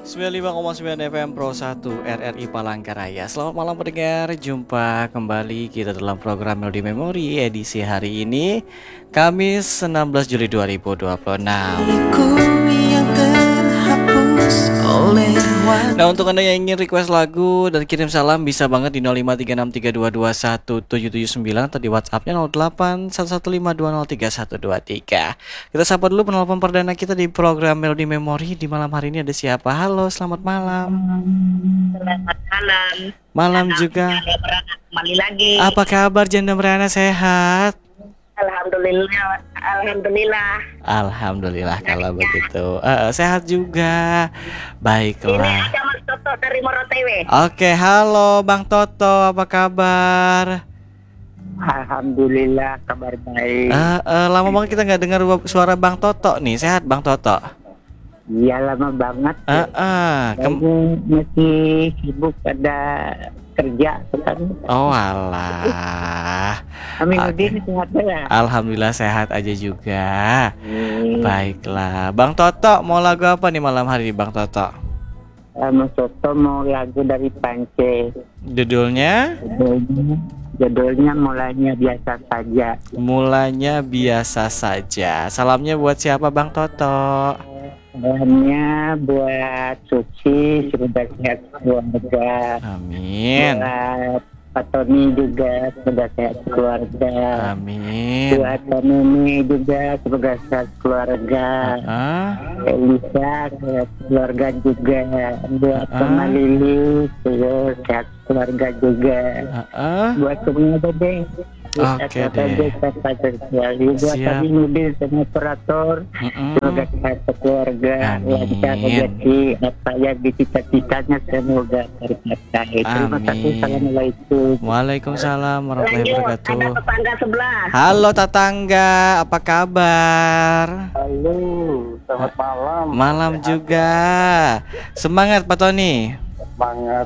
95,9 FM Pro 1 RRI Palangkaraya. Selamat malam pendengar, jumpa kembali kita dalam program Melodi Memori edisi hari ini Kamis 16 Juli 2026. Nah, untuk Anda yang ingin request lagu dan kirim salam bisa banget di 053632217779 atau di WhatsApp-nya 0811520323. Kita sapa dulu penelpon perdana kita di program Melodi Memori di malam hari ini. Ada siapa? Halo, selamat malam. Selamat malam. Malam juga. Kembali lagi. Apa kabar Janda Merana, sehat? Alhamdulillah. Alhamdulillah kalau begitu. Sehat juga. Ini Baiklah. ada Mas Toto dari Morotewe. Oke, halo Bang Toto, apa kabar? Alhamdulillah kabar baik. Lama banget kita nggak dengar suara Bang Toto nih. Sehat Bang Toto? Iya lama banget. Kem- Masih sibuk ada kerja kan. oh alah. Aminuddin sehat ya. Alhamdulillah sehat aja juga. Baiklah, Bang Toto mau lagu apa nih malam hari ini Bang Toto? Mas Soto mau lagu dari Pance. Judulnya? Judulnya mulanya biasa saja. Mulanya biasa saja. Salamnya buat siapa Bang Toto? Salamnya buat Suci, semoga sehat keluarga. Amin. Buat Pak Tony juga semoga sehat keluarga. Amin. Buat Nini juga semoga sehat keluarga. Elisa sehat keluarga juga. Buat Mama Lili sehat keluarga juga. Buat semua deh. Oke deh. Buat Aminuddin sama operator semoga sehat keluarga. Lancar rezeki apa yang dicita-citanya semoga tercapai. Terima kasih. Assalamualaikum. Waalaikumsalam warahmatullahi wabarakatuh. Ada tetangga sebelah. Halo tetangga, apa kabar? Halo, selamat malam. Malam juga. Semangat Pak Tony. Semangat.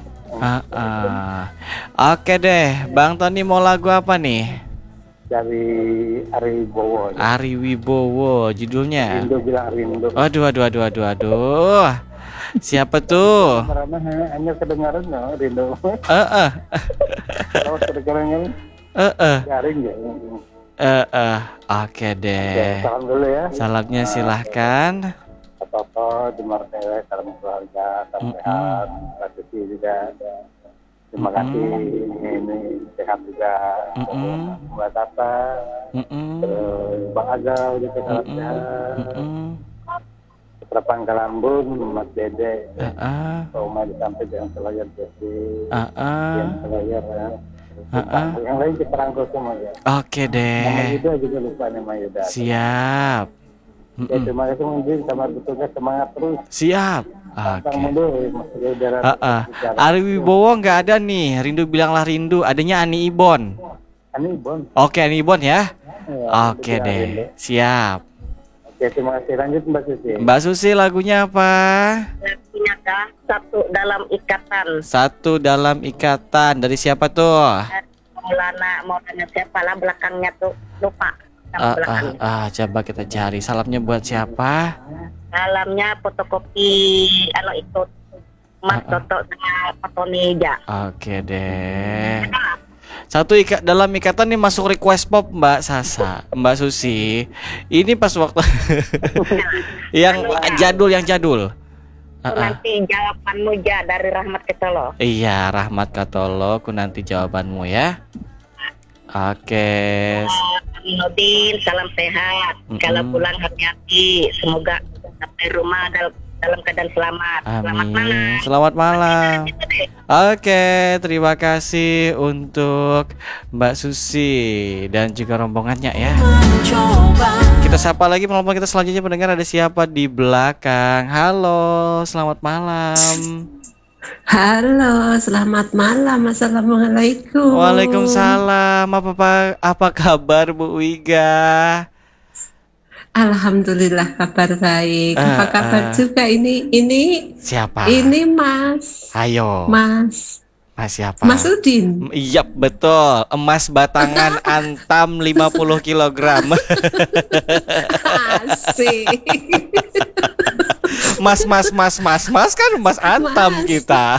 Oke deh, Bang Tony mau lagu apa nih? Dari Ari Wibowo. Ari Wibowo, judulnya. Rindu bilang rindu. Aduh. Siapa tuh? Karena hanya kedengaran no, rindu. Kalau kedengarannya garing ya. Oke deh. Salam dulu ya. Salamnya silahkan. Toto di Martewe, salam keluarga, salam sehat. Pak Suci juga. Terima kasih ini sehat juga. Buat apa? Terus Bang Azal juga salam sehat. Putra Pangkalambun, Mas Dede. Oma di samping yang selayar jadi. Yang selayar ya. Yang lain kita rangkul semua ya. Oke deh. Nama Yuda juga lupa nama Yuda. Siap. Ya, terima kasih mungkin sama bertugas semangat terus. Siap. Oke. Ari Wibowo nggak ada nih. Rindu bilanglah rindu. Adanya Ani Ibon. Ani Ibon. Oke, Ani Ibon ya. Oke deh. Rindu. Siap. Oke, terima kasih. Lanjut Mbak Susi. Mbak Susi lagunya apa? Lagunya kah? Satu dalam ikatan. Satu dalam ikatan. Dari siapa tuh? Maulana siapa lah belakangnya tuh lupa. Belakangnya. Coba kita cari. Salamnya buat siapa? Salamnya fotokopi itu Mas Toto sama Pak Tony ya. Oke deh. Satu dalam ikatan nih masuk request pop Mbak Sasa, Mbak Susi. Ini pas waktu yang jadul. Nanti jawabanmu ja dari Rahmat Ketolo. Iya, Rahmat Katolo, ku nanti jawabanmu ya. Oke. Aminuddin, salam sehat. Kalau pulang hati-hati, semoga sampai rumah dalam keadaan selamat. Selamat malam. Amin. Selamat malam. Oke, terima kasih untuk Mbak Susi dan juga rombongannya ya. Kita sapa lagi penelpon kita selanjutnya, pendengar ada siapa di belakang. Halo, selamat malam. Halo, selamat malam. Assalamualaikum. Waalaikumsalam. Apa kabar Bu Wiga? Alhamdulillah kabar baik. Apa kabar juga ini? Siapa? Ini Mas. Ayo. Mas. Mas siapa? Mas Udin. Iya betul, emas batangan antam 50 kilogram. Asik. Mas kan emas antam Mas. kita.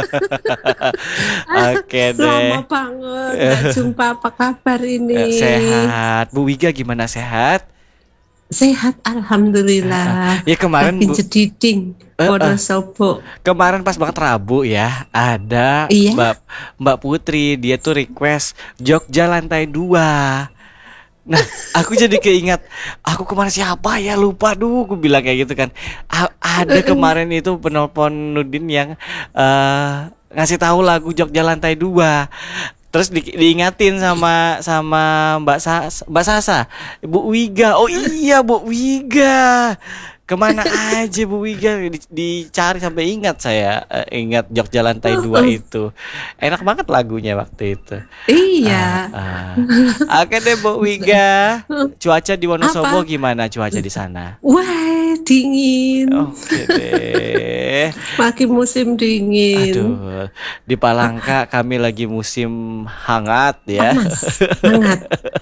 Oke deh. Lama banget nggak jumpa, apa kabar ini? Sehat. Bu Wiga gimana, sehat? Sehat, alhamdulillah. Ya kemarin Makin Bu, jediding, Wonosobo. kemarin pas banget Rabu ya, ada Iya. Mbak Putri, dia tuh request Jogja lantai 2. Nah, aku jadi keingat, aku kemarin siapa ya, lupa, gue bilang kayak gitu kan. Ada kemarin itu penelpon Nudin yang ngasih tahu lagu Jogja lantai 2. Terus diingatin sama Mbak Sasa, Bu Wiga. Oh iya, Bu Wiga. Kemana aja Bu Wiga? Dicari sampai ingat saya, ingat Jogja lantai 2 itu. Enak banget lagunya waktu itu. Iya. Oke deh Bu Wiga. Cuaca di Wonosobo Apa? gimana cuaca di sana? Wah, dingin. Oke deh. Makin musim dingin. Aduh, di Palangka kami lagi musim hangat ya. Hangat.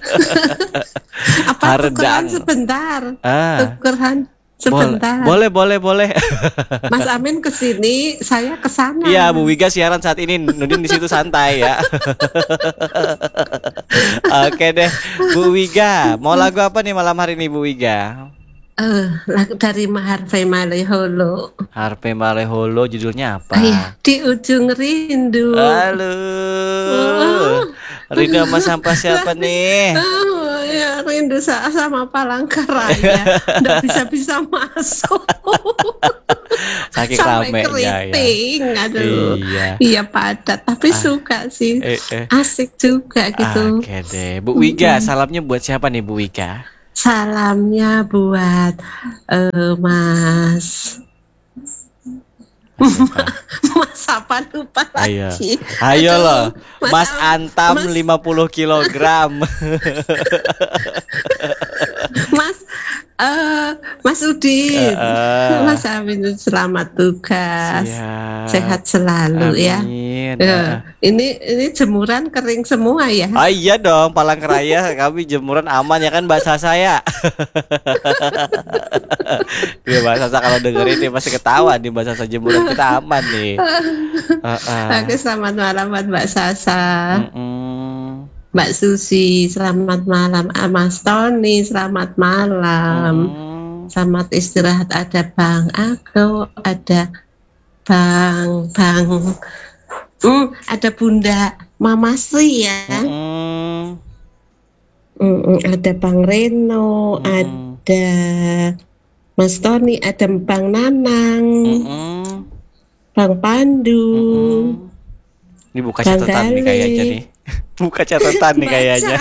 Apa Haredang. tukeran sebentar? Tukeran sebentar. Boleh. Mas Amin kesini, saya kesana. Iya, Bu Wiga siaran saat ini, Nudin di situ santai ya. Oke deh, Bu Wiga, mau lagu apa nih malam hari ini Bu Wiga? Lagu dari Harvey Maleholo. Harvey Maleholo, judulnya apa? Ayah, di ujung rindu. Halo. Rindu sama sampah siapa nih? Oh, ya, rindu sama Palangkaraya. Nggak bisa masuk. Saking Sampai ramenya ya. keriting. Aduh. Iya. Padat, tapi suka sih. Asik juga gitu. Oke deh, Bu Wiga, salamnya buat siapa nih Bu Wiga? Salamnya buat Mas apa lupa lagi. Ayo loh, Mas Antam Mas, 50 kilogram. Mas Udin, Mas Amin, selamat tugas. Sehat selalu. Amin. Ya. Ini jemuran kering semua ya? Oh iya dong, Palangkaraya kami jemuran aman ya kan Mbak Sasa ya. Dia Mbak Sasa kalau dengerin dia pasti ketawa nih, Mbak Sasa jemuran kita aman nih. Oke, selamat malam buat Mbak Sasa. Mbak Susi, selamat malam. Mas Tony, selamat malam. Selamat istirahat. Ada Bang Ako, ada Bang ada Bunda Mama Sri ya. Ada Bang Reno, ada Mas Tony, ada Bang Nanang, Bang Pandu. Ini buka catatan nih kayaknya nih. Buka catatan nih kayaknya.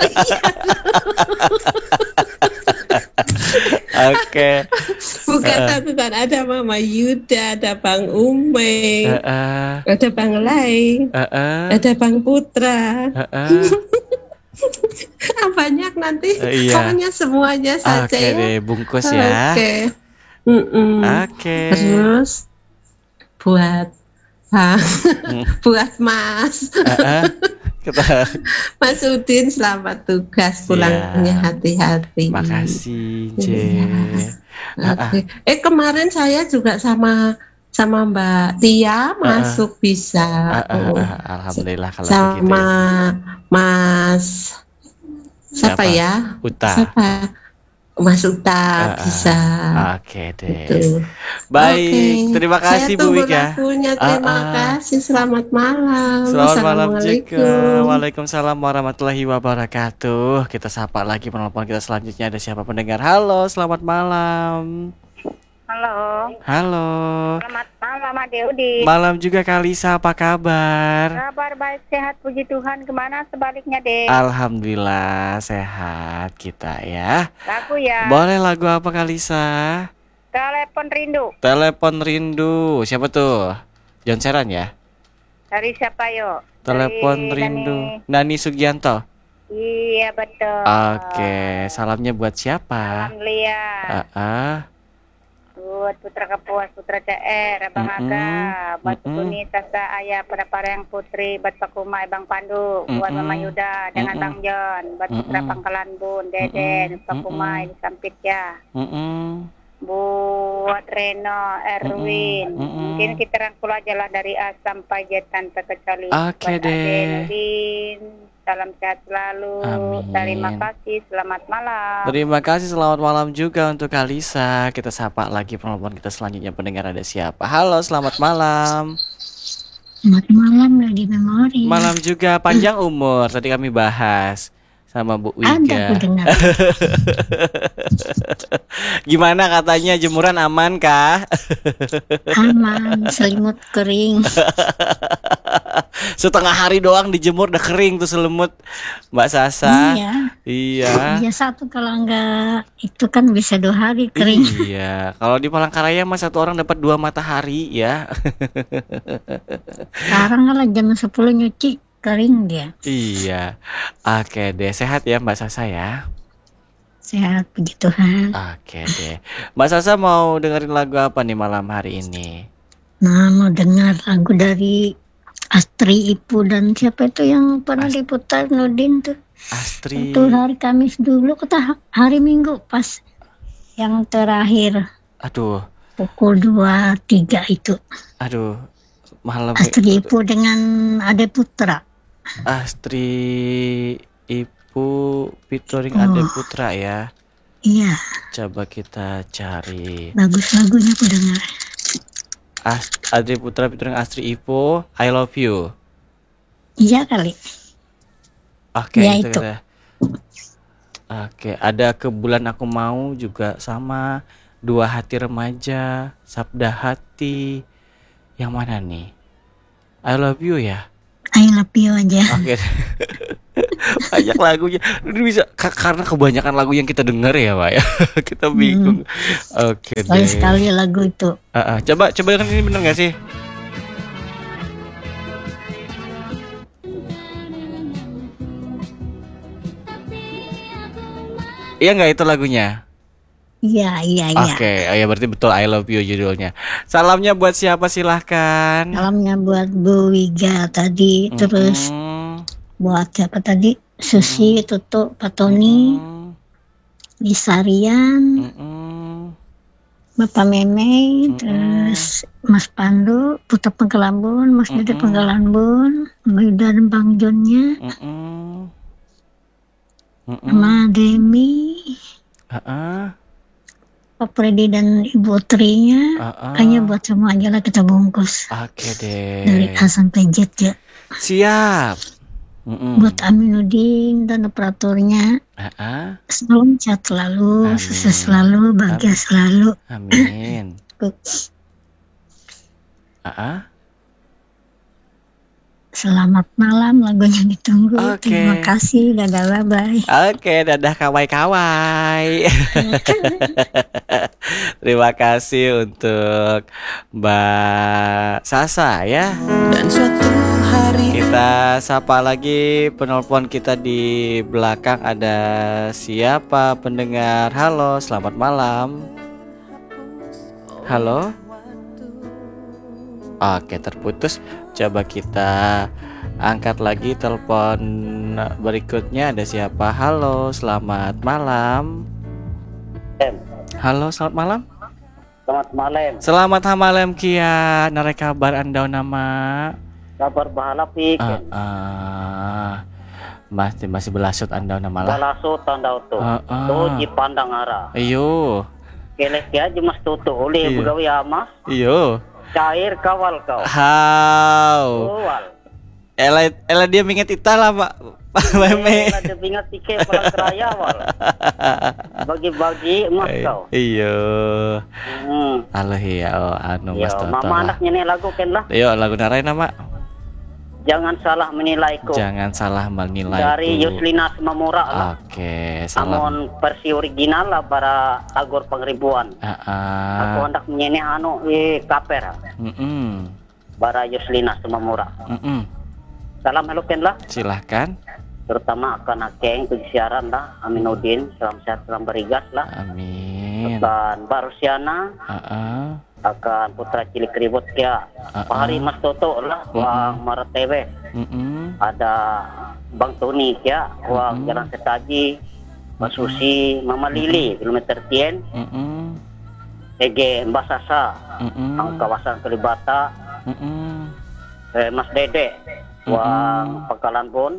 Oke. Bukan catatan, ada Mama Yuda, ada Bang Ume, ada Bang Lai, ada Bang Putra. Banyak nanti. Pokoknya semuanya saja. Oke deh, bungkus ya. Oke. Terus buat Mas. Mas Udin, selamat tugas, pulangnya hati-hati. Makasih, J. Kemarin saya juga sama Mbak Tia masuk bisa. Alhamdulillah kalau sama begitu. Sama Mas siapa ya? Uta. Siapa? Mas Uta bisa. Oke deh. Gitu. Baik, terima kasih Bu Wiga. Terima kasih. Selamat malam. Selamat malam juga. Waalaikumsalam warahmatullahi wabarakatuh. Kita sapa lagi penelpon kita selanjutnya. Ada siapa pendengar? Halo, selamat malam. Halo. Selamat malam Ade Udin. Malam juga Kalisa, apa kabar? Kabar baik, sehat puji Tuhan. Kemana sebaliknya deh? Alhamdulillah sehat kita ya. Lagu ya. Boleh lagu apa Kalisa? Telepon Rindu. Telepon Rindu. Siapa tuh? John Seran ya? Dari siapa yo? Telepon Rindu. Nani Sugianto. Iya betul. Oke, salamnya buat siapa? Salam Lia. buat Putra Kapuas, Putra CR, Abang Aga, buat Tuni, Sasa, Ayah, pada yang Putri, buat Pak Kumai, Bang Pandu, buat Mama Yuda, dengan Bang John, buat Putra Pangkalan Bun, Deden, Pak Kumai, di Sampit ya. Buat Reno, Erwin, mungkin kita rangkul aja lah dari A sampai Z tanpa kecuali. Oke deh. Salam sehat selalu. Amin. Terima kasih. Selamat malam. Terima kasih. Selamat malam juga untuk Kalisa. Kita sapa lagi penelpon kita selanjutnya, pendengar ada siapa? Halo, selamat malam. Selamat malam Lady Memori. Malam juga, panjang umur. Tadi kami bahas sama Bu Wiga. Ada, aku dengar. Gimana katanya, jemuran aman kah? Aman, selimut kering. Setengah hari doang dijemur udah kering tuh selimut, Mbak Sasa. Iya. Iya, satu kalau enggak itu kan bisa 2 hari kering. Iya. Kalau di Palangkaraya mah 1 orang dapat 2 matahari ya. Sekarang kalau jam 10 nyuci kering dia. Iya. Oke deh, sehat ya Mbak Sasa ya. Sehat, puji Tuhan. Oke deh. Mbak Sasa mau dengerin lagu apa nih malam hari ini? Nah, mau dengar lagu dari Astri Ipu dan siapa itu yang pernah diputar Nudin tuh? Astri. Itu hari Kamis dulu, kita hari Minggu pas yang terakhir. Aduh. Pukul 2.3 itu. Aduh. Malam Astri Ipu dengan Ade Putra. Astri Ipu featuring Ade Putra ya. Iya. Coba kita cari. Bagus lagunya aku dengar. Ade Putra featuring Astri Ipu, I Love You. Iya kali. Oke, ya, itu. itu. Oke, ada Ke Bulan Aku Mau juga sama, 2 Hati Remaja, Sabda Hati. Yang mana nih? I Love You ya? I Love You aja. Oke. Banyak lagunya. Ini bisa karena kebanyakan lagu yang kita dengar ya, Pak ya. Kita bingung. Oke deh. Sekali lagu itu. Coba kan ini bener gak sih? Iya nggak itu lagunya? Iya. Oke, ya berarti betul I Love You judulnya. Salamnya buat siapa silahkan? Salamnya buat Bu Wiga tadi, terus buat siapa tadi? Susi, Tutu, Pak Tony, Lisarian, Bapak Meme, terus Mas Pandu, Putra Pengkelambun, Mas Yuda Pengkelambun, Mbak Yuda dan Bang Jonnya, sama Demi, Pak Freddy dan Ibu Trinya. Kayaknya buat semua aja lah kita bungkus. Oke deh. Dari A sampai Z ya. Siap. Buat Aminuddin dan operatornya. Salam sehat selalu, sukses selalu, bahagia selalu. Amin. Selamat malam, lagunya ditunggu. Terima kasih, dadah bye. Oke, dadah kawai-kawai. Terima kasih untuk Mbak Sasa ya. Dan suatu hari kita sapa lagi penelpon kita di belakang. Ada siapa pendengar? Halo, selamat malam. Halo. Oke, terputus. Coba kita angkat lagi telepon berikutnya. Ada siapa? Halo, selamat malam. Halo, selamat malam. Selamat malam. Selamat malam Kia. Nare kabar Anda nama? Kabar bahala pik. Masih belasut Anda nama lah. Belasut Anda tuh. Tuh di pandang arah. Iyo. Kelek aja mas tutu oleh begawi ama. Iyo. Cair kawal kau. How? Ela dia mingat ita lah Pak. Meme. Ela dia mingat tiket pulang keraya wal. Bagi-bagi emas kau. Iyo. Halo ya, anu mas Toto. Mama anaknya nih lagu kan lah. Yo lagu narai nama. Jangan salah menilaiku. Jangan salah menilaiku. Dari Yuslina Semamura lah. Oke, salam. Amon versi original lah para Agor Pangribuan. Aku hendak menyanyi anu kaper. Bara Yuslina Semamura. Salam halukan lah. Silahkan. Terutama akan akeng siaran lah. Aminuddin, salam sehat, salam berigas lah. Amin. Amin. Akan Mbak Rusiana. Akan putra cilik ribut ya. Pak Hari Mas Toto lah. Wang Maratewe. Ada Bang Tony ya. Wang Jalan Setaji. Mbak Susi, Mama Lili, kilometer 10. Ege Mbak Sasa, kawasan Kalibata. Mas Dede, Wang Pangkalan Bon.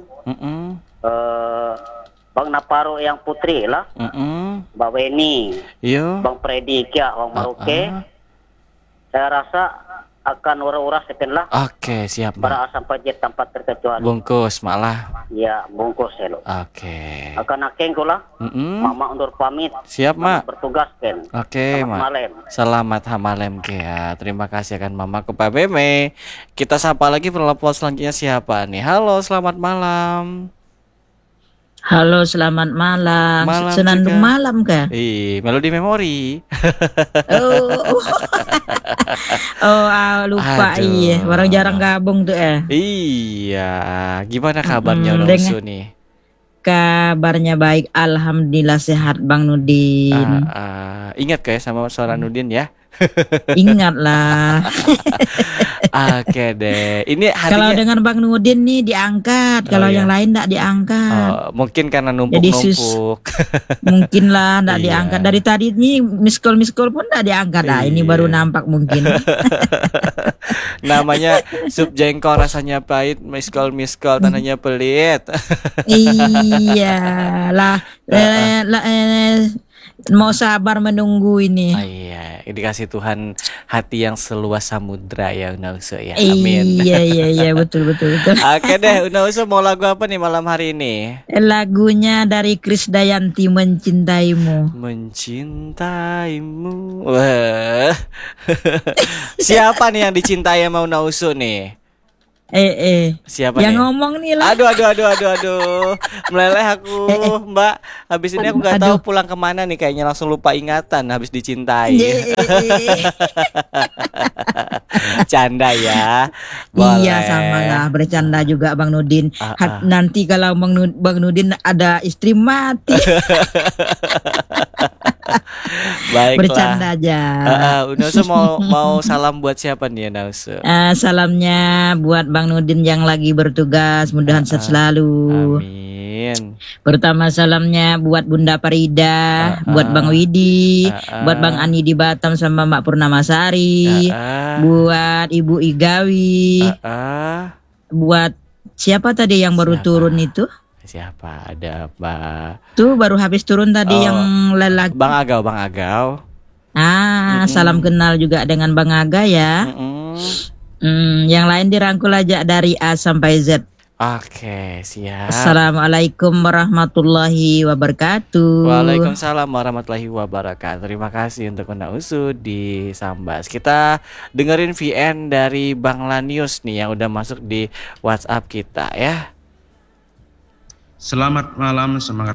Bang Naparo yang putri lah. Mbak Weni, Bang Freddy Kia, Wang Maroke. Saya rasa akan ura-ura second lah. Oke, siap, Mak. Para asam pajet tanpa terkecuali. Bungkus malah. Ya, bungkus ya lo. Oke. Akan akeng lah. Mama undur pamit. Siap, Mak. Bertugas Ken. Oke, Mak. Malam. Selamat hamalem ya. Terima kasih akan Mama ke Pak Meme. Kita sapa lagi penelpon selanjutnya siapa nih? Halo, selamat malam. Halo, selamat malam. juga. Senandung malam kah? Melodi memori. Lupa. Aduh. Iya. Orang jarang gabung tuh Iya. Gimana kabarnya udah usu nih? Kabarnya baik, alhamdulillah sehat Bang Nudin. Ingat kayak sama suara Nudin ya? Ingatlah. Oke deh. Ini kalau dengan Bang Nudin nih diangkat, kalau yang lain enggak diangkat. Mungkin karena numpuk-numpuk. Mungkin lah enggak diangkat. Dari tadi nih miss call pun enggak diangkat. Ini baru nampak mungkin. Namanya sup jengkol rasanya pahit, miss call tandanya pelit. Iya lah. Mau sabar menunggu ini. Iya, dikasih Tuhan hati yang seluas samudra ya Unauso ya. Amin. Iya betul. Oke deh, Unauso mau lagu apa nih malam hari ini? Lagunya dari Krisdayanti, Mencintaimu. Wah. Siapa nih yang dicintai sama Unauso nih? Siapa yang nih? ngomong nih lah. Aduh. Meleleh aku, Mbak. Habis ini aku nggak tahu pulang kemana nih. Kayaknya langsung lupa ingatan habis dicintai. Canda ya. Boleh. Iya, sama lah, bercanda juga Bang Nudin. Nanti kalau Bang Nudin ada istri mati. Baiklah. Bercanda aja. Unauso mau salam buat siapa nih Unauso? Salamnya buat Bang Nudin yang lagi bertugas, mudahan sehat selalu. Amin. Pertama salamnya buat Bunda Farida, buat Bang Widi, buat Bang Ani di Batam sama Mak Purnamasari, buat Ibu Igawi, buat siapa tadi yang baru turun itu? Siapa? Ada Mbak. Tuh baru habis turun tadi yang lelaki. Bang Agau. Salam kenal juga dengan Bang Aga ya. Yang lain dirangkul aja dari A sampai Z. Oke, siap. Assalamualaikum warahmatullahi wabarakatuh. Waalaikumsalam warahmatullahi wabarakatuh. Terima kasih untuk Unauso di Sambas. Kita dengerin VN dari Bang Lanius nih yang udah masuk di WhatsApp kita ya. Selamat malam, semangat.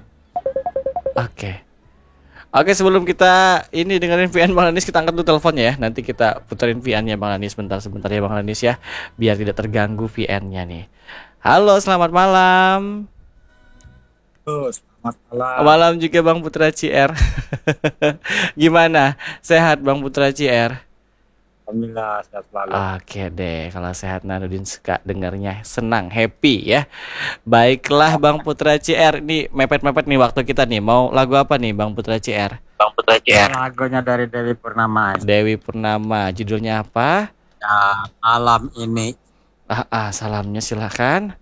Oke, sebelum kita ini dengerin VN Bang Lanis, kita angkat dulu teleponnya ya. Nanti kita puterin VN-nya Bang Lanis sebentar ya Bang Lanis ya, biar tidak terganggu VN-nya nih. Halo, selamat malam. Selamat malam. Malam juga Bang Putra CR. Gimana? Sehat Bang Putra CR? Alhamdulillah sehat selalu. Oke deh, kalau sehat Nudin suka dengarnya, senang, happy ya. Baiklah Bang Putra CR, ini mepet-mepet nih waktu kita nih. Mau lagu apa nih Bang Putra CR? Lagunya dari Dewi Purnama. Dewi Purnama, judulnya apa? Ya, malam ini. Salamnya silakan.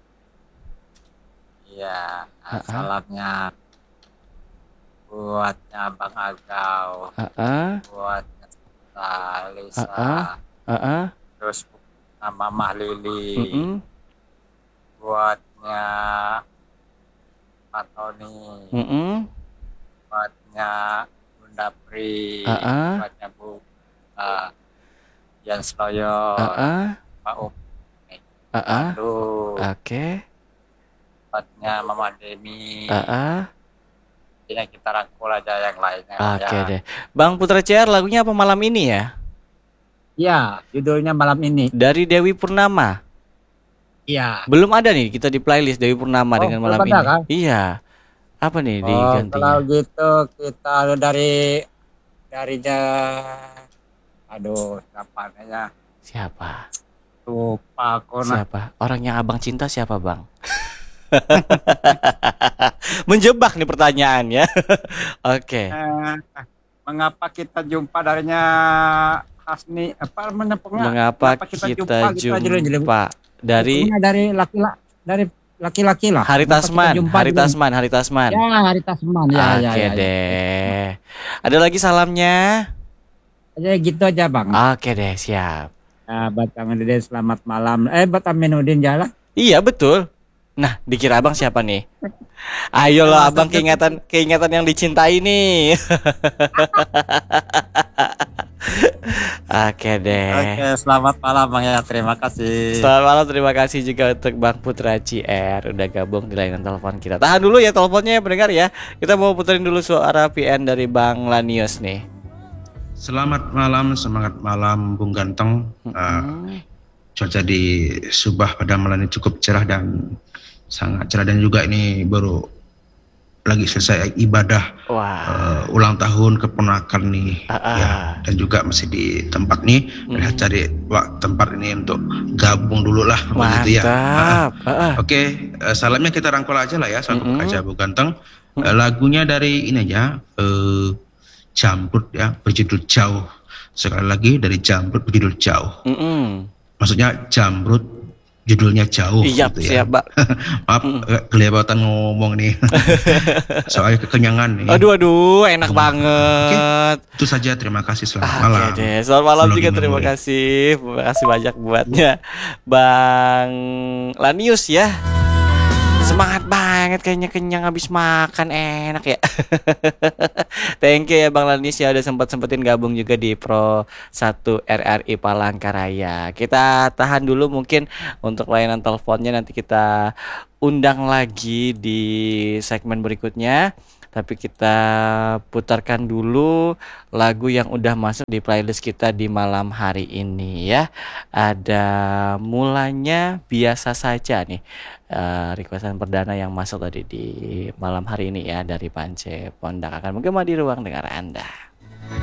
Iya, salamnya buatnya Bang Agau. Buat Lisa, terus nama Mah Lili, buatnya Pak Tony, buatnya Bunda Pri, buatnya Bu Yan Sloyo, Pak Oke. Buatnya Mama Demi. Ini kita rangkul aja yang lainnya. Oke deh. Bang Putra CR, lagunya apa malam ini ya? Iya, judulnya malam ini. Dari Dewi Purnama. Iya. Belum ada nih kita di playlist Dewi Purnama dengan malam ini. Kan? Iya. Apa nih digantinya? Kalau gitu kita dari darinya, aduh, siapa namanya? Siapa? Lupa aku nah. Siapa? Orang yang abang cinta siapa, Bang? Menjebak nih pertanyaannya. Oke. Mengapa kita jumpa darinya Hasni? Apa namanya? Mengapa kita jumpa dari laki-laki lah. Hari Tasman. Ya, Hari Tasman. Ya, Oke deh. Ada lagi salamnya? Ya gitu aja, Bang. Oke deh, siap. Buat Aminuddin selamat malam. Buat Aminuddin jalan. Iya, betul. Nah, dikira abang siapa nih? Ayo loh, abang keingatan yang dicintai nih. Oke deh. Oke, selamat malam Bang ya. Terima kasih. Selamat malam, terima kasih juga untuk Bang Putra CR udah gabung di layanan telepon kita. Tahan dulu ya teleponnya ya pendengar ya. Kita mau puterin dulu suara PN dari Bang Lanius nih. Selamat malam, semangat malam Bung Ganteng. Cuaca di Subah pada malam ini cukup cerah dan sangat cerah, dan juga ini baru lagi selesai ibadah ulang tahun keponakan nih ya, dan juga masih di tempat nih, cari tempat ini untuk gabung dulu lah begitu ya. Oke, salamnya kita rangkul aja lah ya, sanggup aja Bung Ganteng. Lagunya dari ini aja, Jamrud ya, berjudul Jauh. Sekali lagi dari Jamrud berjudul Jauh. Maksudnya Jamrud judulnya Jauh. Iya, gitu ya. siap, Pak. Maaf, kelewatan ngomong nih. Soalnya kekenyangan nih. Aduh, enak banget. Oke, itu saja, terima kasih, selamat malam. Oke deh, selamat malam juga, terima kasih. Terima kasih banyak buatnya Bang Lanius ya. Semangat banget, kayaknya kenyang habis makan, enak ya. Thank you ya Bang Lanius ya, udah sempetin gabung juga di Pro 1 RRI Palangkaraya. Kita tahan dulu mungkin untuk layanan teleponnya, nanti kita undang lagi di segmen berikutnya. Tapi kita putarkan dulu lagu yang udah masuk di playlist kita di malam hari ini ya. Ada mulanya biasa saja nih, requestan perdana yang masuk tadi di malam hari ini ya, dari Pance Pondak. Akan menggema di ruang dengar Anda.